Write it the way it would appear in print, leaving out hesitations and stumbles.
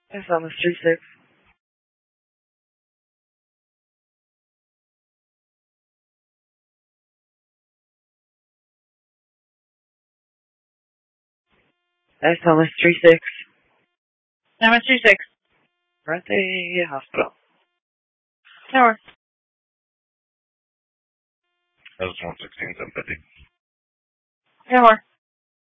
That's almost 3-6. That's almost 3-6. Almost 3-6. We're at the hospital. Tower. That was 116, 750. Tower.